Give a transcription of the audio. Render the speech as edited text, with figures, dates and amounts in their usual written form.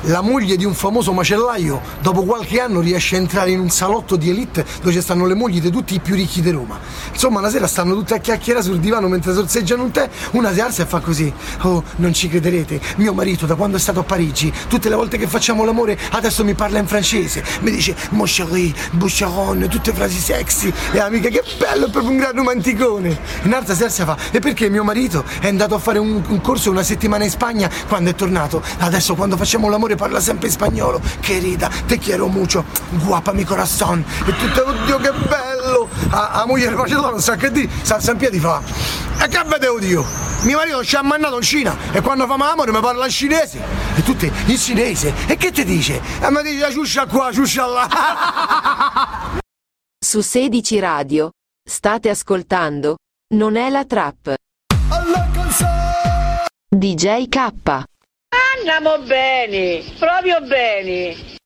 la moglie di un famoso macellaio dopo qualche anno riesce a entrare in un salotto di elite dove ci stanno le mogli di tutti i più ricchi di Roma. Insomma, una sera stanno tutte a chiacchierare sul divano mentre sorseggiano un tè, una si alza e fa così: oh, non ci crederete, mio marito da quando è stato a Parigi, tutte le volte che facciamo l'amore adesso mi parla in francese, mi dice mon chéri, boucheron, tutte frasi sexy, e amica che bello, è proprio un gran romanticone. Un'altra si alza e fa: e perché mio marito è andato a fare un corso una settimana in Spagna, quando è tornato adesso quando facciamo l'amore parla sempre in spagnolo, che rida, te quiero mucho, guapa mi corazon, e tutto, oddio che bello. A moglie faceva non sa che di, si alza in piedi, fa: e che vedevo Dio, mio marito ci ha mandato in Cina e quando fa l'amore mi parla in cinese, e tutte in cinese, e che ti dice? E mi dice ciuscia qua, ciuscia là. Su 16 Radio state ascoltando Non è la trap. DJ K. Andiamo bene, proprio bene.